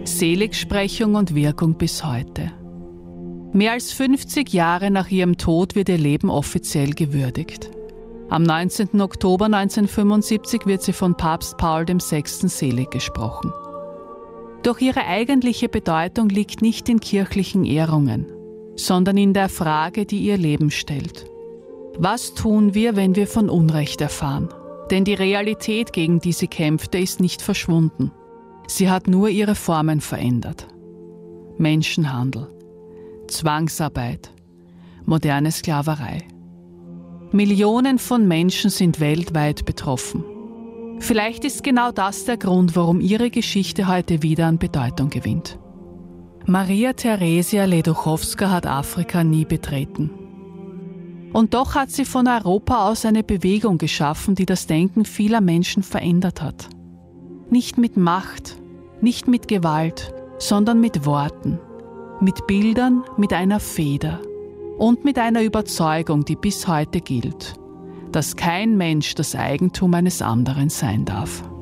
Seligsprechung und Wirkung bis heute. Mehr als 50 Jahre nach ihrem Tod wird ihr Leben offiziell gewürdigt. Am 19. Oktober 1975 wird sie von Papst Paul VI. Selig gesprochen. Doch ihre eigentliche Bedeutung liegt nicht in kirchlichen Ehrungen, sondern in der Frage, die ihr Leben stellt. Was tun wir, wenn wir von Unrecht erfahren? Denn die Realität, gegen die sie kämpfte, ist nicht verschwunden. Sie hat nur ihre Formen verändert. Menschenhandel, Zwangsarbeit, moderne Sklaverei. Millionen von Menschen sind weltweit betroffen. Vielleicht ist genau das der Grund, warum ihre Geschichte heute wieder an Bedeutung gewinnt. Maria Theresia Leduchowska hat Afrika nie betreten. Und doch hat sie von Europa aus eine Bewegung geschaffen, die das Denken vieler Menschen verändert hat. Nicht mit Macht, nicht mit Gewalt, sondern mit Worten, mit Bildern, mit einer Feder und mit einer Überzeugung, die bis heute gilt, dass kein Mensch das Eigentum eines anderen sein darf.